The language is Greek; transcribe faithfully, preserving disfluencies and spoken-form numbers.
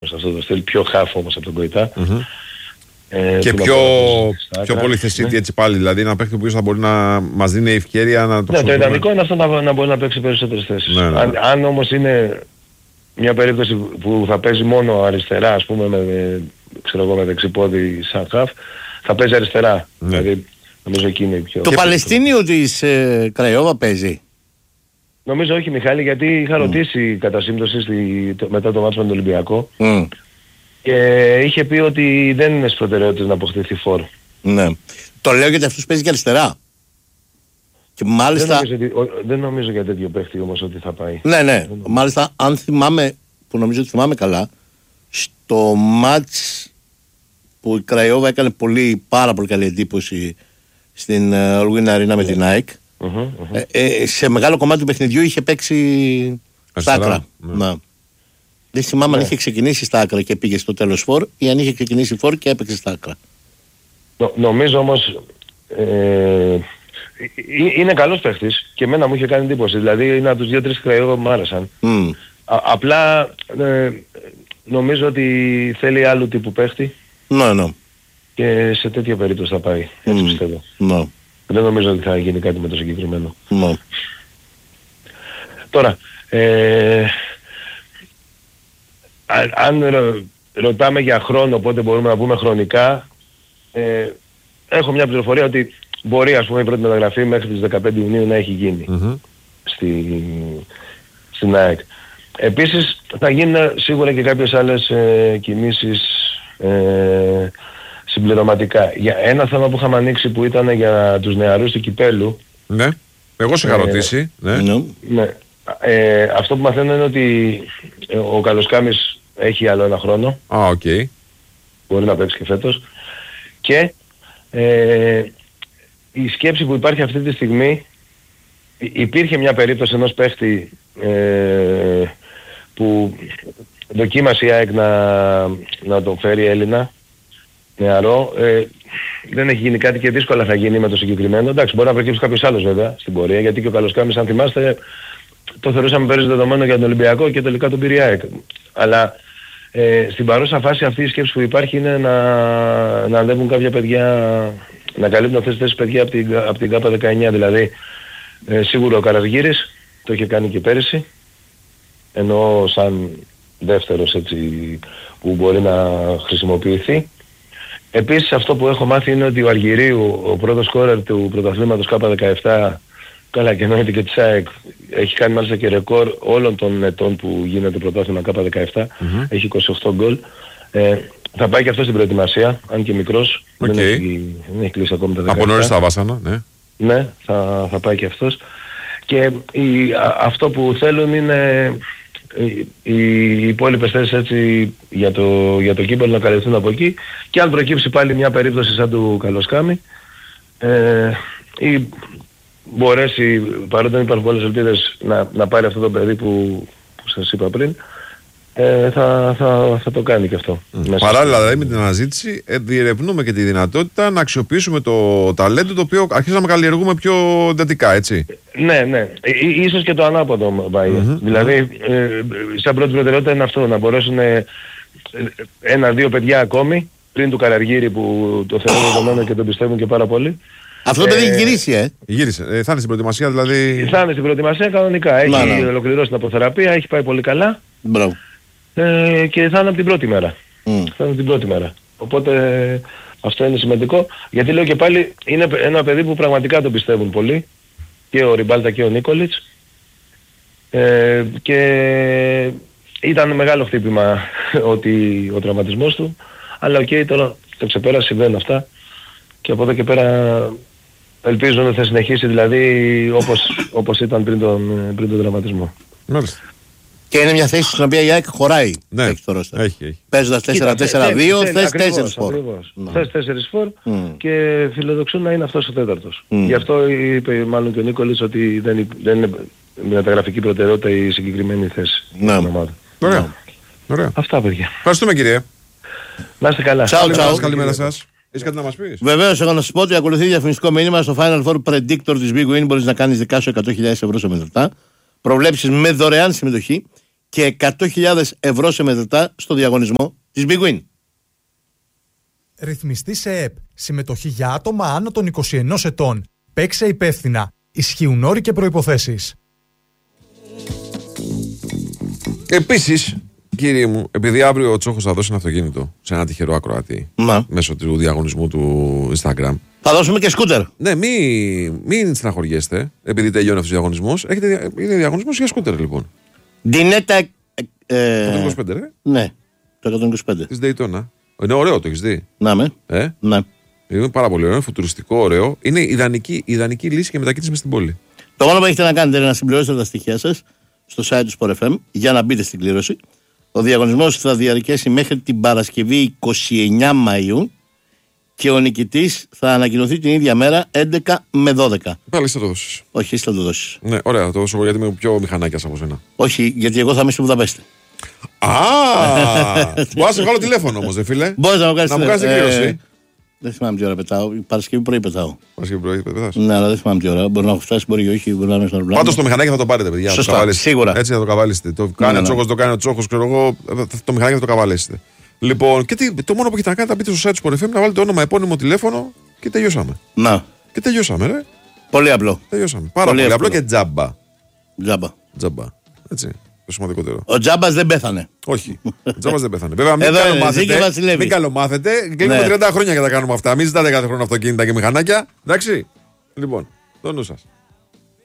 σε αυτό το στυλ, πιο half όμως από τον Κοϊτά. Mm-hmm. Ε, και πιο, πιο πολύ θεσίτη, ναι, έτσι πάλι, δηλαδή ένα παίκτη που θα μπορεί να μας δίνει ευκαιρία να το. Ναι, το ιδανικό είναι αυτό να, να μπορεί να παίξει περισσότερες θέσεις. Ναι, ναι. Αν, αν όμως είναι μια περίπτωση που θα παίζει μόνο αριστερά, ας πούμε, με, ξέρω εγώ, με δεξιπόδι σαν half, θα παίζει αριστερά. Ναι. Δηλαδή, νομίζω εκεί είναι πιο... Το Παλαιστίνιο της ε, Κραϊόβα παίζει. Νομίζω όχι, Μιχάλη, γιατί είχα mm. ρωτήσει κατά σύμπτωση στη, το, μετά το μάτσο με τον Ολυμπιακό mm. και είχε πει ότι δεν είναι στις προτεραιότητες να αποκτηθεί φόρ. Ναι. Το λέω γιατί αυτός παίζει και αριστερά. Και μάλιστα... δεν, νομίζω, ότι, δεν νομίζω για τέτοιο παίχτη όμως ότι θα πάει. Ναι, ναι. Μάλιστα, αν θυμάμαι, που νομίζω ότι θυμάμαι καλά, στο μάτς που η Κραϊόβα έκανε πολύ, πάρα πολύ καλή εντύπωση στην Ολγουίν uh, Αρίνα με την ΑΕΚ, mm-hmm, mm-hmm. Ε, ε, σε μεγάλο κομμάτι του παιχνιδιού είχε παίξει στα άκρα. Ναι. Ναι. Δεν θυμάμαι, ναι, αν είχε ξεκινήσει στα άκρα και πήγε στο τέλος φόρ ή αν είχε ξεκινήσει φόρ και έπαιξε στα άκρα. Νο, νομίζω όμως ε, είναι καλός παίχτης και εμένα μου είχε κάνει εντύπωση. Δηλαδή είναι από τους δύο τρεις Κραϊόβα που μου άρεσαν. Mm. Α, απλά ε, νομίζω ότι θέλει άλλου τύπου παίχτη. Ναι, ναι. Και σε τέτοια περίπτωση θα πάει. Έτσι mm. πιστεύω. Ναι. Δεν νομίζω ότι θα γίνει κάτι με το συγκεκριμένο. Ναι. Τώρα, ε, αν, αν ρω, ρωτάμε για χρόνο, οπότε μπορούμε να πούμε χρονικά, ε, έχω μια πληροφορία ότι μπορεί, ας πούμε, η πρώτη μεταγραφή μέχρι τις δεκαπέντε Ιουνίου να έχει γίνει mm-hmm. στη, στην ΑΕΚ. Επίσης θα γίνουν σίγουρα και κάποιες άλλες ε, κινήσεις ε, συμπληρωματικά. Για ένα θέμα που είχαμε ανοίξει που ήταν για τους νεαρούς του κυπέλου. Ναι, εγώ σε είχα ε, ρωτήσει. Ναι. Ναι. ναι. Ε, αυτό που μαθαίνω είναι ότι ο Καλοσκάμης έχει άλλο ένα χρόνο. Α, οκ. Okay. Μπορεί να παίξει και φέτος. Και ε, η σκέψη που υπάρχει αυτή τη στιγμή, υπήρχε μια περίπτωση ενός παίχτη ε, που δοκίμασε η ΑΕΚ να, να τον φέρει Έλληνα νεαρό. Ε, δεν έχει γίνει κάτι και δύσκολα θα γίνει με το συγκεκριμένο. Εντάξει, μπορεί να προκύψει κάποιος άλλος βέβαια στην πορεία, γιατί και ο Καλοσκάμης, αν θυμάστε, το θεωρούσαμε πέρυσι δεδομένο για τον Ολυμπιακό και τελικά τον πήρε η ΑΕΚ. Αλλά ε, στην παρούσα φάση αυτή η σκέψη που υπάρχει είναι να, να ανέβουν κάποια παιδιά, να καλύπτουν αυτές τις θέσεις παιδιά από την, από την ΚΑΠΑ δεκαεννιά. Δηλαδή, ε, σίγουρα ο Καραργύρης το είχε κάνει και πέρυσι, ενώ σαν δεύτερος έτσι που μπορεί να χρησιμοποιηθεί. Επίσης αυτό που έχω μάθει είναι ότι ο Αργυρίου, ο πρώτος σκόρερ του πρωταθλήματος ΚΑΠΑ δεκαεπτά, καλά και εννοείται και της ΑΕΚ, έχει κάνει μάλιστα και ρεκόρ όλων των ετών που γίνεται πρωτάθλημα ΚΑΠΑ δεκαεπτά, mm-hmm. έχει είκοσι οκτώ γκολ. Ε, θα πάει και αυτό στην προετοιμασία, αν και μικρός, okay. δεν, έχει, δεν έχει κλείσει ακόμα τα δεκαεπτά. Από νωρίς τα βάσανα, ναι. Ναι, θα, θα πάει και αυτός. Και η, α, αυτό που θέλουν είναι οι, οι υπόλοιπες θέσεις έτσι για το, για το κύπελλο να καλυφθούν από εκεί, και αν προκύψει πάλι μια περίπτωση σαν του Καλοσκάμη ε, ή μπορέσει, παρότι δεν υπάρχουν πολλές ελπίδες, να, να πάρει αυτό το παιδί που, που σας είπα πριν, ε, θα, θα, θα το κάνει και αυτό. Mm. Παράλληλα δηλαδή με την αναζήτηση ε, διερευνούμε και τη δυνατότητα να αξιοποιήσουμε το ταλέντο το οποίο αρχίσαμε να καλλιεργούμε πιο εντατικά, έτσι. Ναι, ναι. Ε, ίσως και το ανάποδο πάει. Mm-hmm. Δηλαδή, ε, σαν πρώτη προτεραιότητα είναι αυτό, να μπορέσουν ε, ένα-δύο παιδιά ακόμη πριν του Καραργύρη που το θεωρούν δεδομένο και τον πιστεύουν και πάρα πολύ. Αυτό το παιδί έχει γυρίσει, ε. Γύρισε. Ε, θα είναι στην προετοιμασία δηλαδή. Θα είναι στην προετοιμασία κανονικά. Έχει να, ναι. ολοκληρώσει την αποθεραπεία, έχει πάει πολύ καλά. Μπράβο. Ε, και θα είναι από την πρώτη μέρα. Mm. Θα είναι από την πρώτη μέρα. Οπότε αυτό είναι σημαντικό. Γιατί λέω και πάλι είναι ένα παιδί που πραγματικά το πιστεύουν πολύ. Και ο Ριμπάλτα και ο Νίκολιτς. Ε, και ήταν μεγάλο χτύπημα ότι ο τραυματισμός του. Αλλά οκ, okay, τώρα το ξεπέρασε, συμβαίνουν αυτά. Και από εδώ και πέρα ελπίζω ότι θα συνεχίσει δηλαδή όπως, όπως ήταν πριν τον, πριν τον τραυματισμό. Μάλιστα. Και είναι μια θέση στην οποία η ΑΕΚ χωράει. Ναι, έχει το ρόστερ. Έχει, έχει. Παίζοντας τέσσερα τέσσερα δύο, θες τέσσερα φορ. Θες τέσσερα φορ και φιλοδοξούν να είναι αυτός ο τέταρτος. Mm. Γι' αυτό είπε μάλλον και ο Νίκολης ότι δεν, δεν είναι μεταγραφική προτεραιότητα η συγκεκριμένη θέση. Ναι. Ωραία. Ωραία. Αυτά, παιδιά. Ευχαριστούμε, κύριε. Να είστε καλά. Ciao, ciao. Καλημέρα σας. Έχεις κάτι να μας πεις? Βεβαίως, έχω να σας πω ότι ακολουθεί διαφημιστικό μήνυμα στο Final Four Predictor της Big Win. Μπορείς να κάνεις δικά σου εκατό χιλιάδες ευρώ σε μετρητά. Προβλέψεις με δωρεάν συμμετοχή και εκατό χιλιάδες ευρώ σε μετρητά στο διαγωνισμό της Big Win. Ρυθμιστή σε ΕΠ. Συμμετοχή για άτομα άνω των είκοσι ενός ετών. Παίξε υπεύθυνα. Ισχύουν όροι και προϋποθέσεις. Επίσης, κύριε μου, επειδή αύριο ο Τσόχος θα δώσει ένα αυτοκίνητο σε ένα τυχερό ακροατή Να. μέσω του διαγωνισμού του Instagram. Θα δώσουμε και σκούτερ. Ναι, μην μη στεναχωριέστε, επειδή τελειώνει αυτός ο διαγωνισμός. Έχετε, είναι διαγωνισμός για σκούτερ, λοιπόν. Ντινέτα. Ε, ε, εκατόν είκοσι πέντε, ρε. Ναι, το εκατόν είκοσι πέντε. Της Daytona. Είναι ωραίο, το έχεις δει. Να με. Ε? Ναι. Είναι πάρα πολύ ωραίο, είναι φουτουριστικό, ωραίο. Είναι ιδανική, ιδανική λύση και μετακίνηση μες στην πόλη. Το μόνο που έχετε να κάνετε είναι να συμπληρώσετε τα στοιχεία σας στο site του Sport εφ εμ για να μπείτε στην κλήρωση. Ο διαγωνισμός θα διαρκέσει μέχρι την Παρασκευή είκοσι εννέα Μαΐου και ο νικητής θα ανακοινωθεί την ίδια μέρα έντεκα με δώδεκα. Πάλι θα το δώσεις. Όχι, εσύ θα το δώσεις. Ναι, ωραία, θα το δώσω εγώ γιατί είμαι πιο μηχανάκιας από σένα. Όχι, γιατί εγώ θα είμαι στη Βουδαπέστη. Α! Μπορώ να σε βγάλω τηλέφωνο όμως, δε φίλε. Μπορείς να μου κάνεις Να μου κάνεις την κλήρωση. Ε, δεν θυμάμαι τι ώρα πετάω. Η Παρασκευή πρωί πετάω. Παρασκευή πρωί, πετάς. Ναι, αλλά δεν θυμάμαι τι ώρα. Μπορεί να έχω φτάσει, μπορεί και όχι. Μπορεί να είμαι στο αεροπλάνο. Πάντως το μηχανάκι θα το πάρετε, παιδιά. Σωστά, το καβαλήσετε. σίγουρα. Έτσι θα το καβαλήσετε. Το κάνει ο ναι. Τσόχος, το κάνει ο Τσόχος, ξέρω εγώ. Το μηχανάκι θα το καβαλήσετε. Λοιπόν, και τι, το μόνο που έχετε να κάνετε, να μπείτε στο site του Sport εφ εμ, να βάλετε όνομα, επώνυμο, τηλέφωνο και τελειώσαμε. Να. Και τελειώσαμε, ρε. Πολύ απλό. Τελειώσαμε. Πάρα Πολύ πολύ, εύκολο. απλό και τζάμπα. Τζάμπα. Τζάμπα. Έτσι. Το σημαντικότερο. Ο Τζάμπας δεν πέθανε. Όχι. Ο Τζάμπας δεν πέθανε. Βέβαια, μην Εδώ είναι, ζει και καλομάθετε. βασιλεύει. Μην καλομάθετε. Κλείνουμε Ναι. τριάντα χρόνια για να τα κάνουμε αυτά. Μην ζητάτε κάθε χρόνο αυτοκίνητα και μηχανάκια. Εντάξει. Λοιπόν, το νου σας.